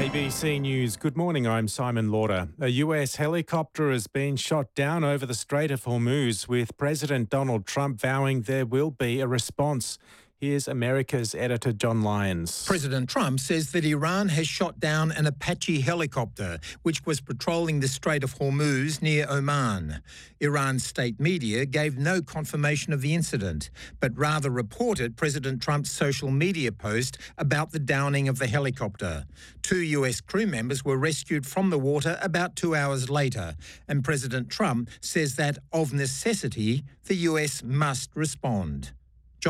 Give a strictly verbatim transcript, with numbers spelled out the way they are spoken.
A B C News, good morning, I'm Simon Lauder. A U S helicopter has been shot down over the Strait of Hormuz, with President Donald Trump vowing there will be a response. Here's America's editor John Lyons. President Trump says that Iran has shot down an Apache helicopter which was patrolling the Strait of Hormuz near Oman. Iran's state media gave no confirmation of the incident, but rather reported President Trump's social media post about the downing of the helicopter. Two U S crew members were rescued from the water about two hours later, and President Trump says that, of necessity, the U S must respond.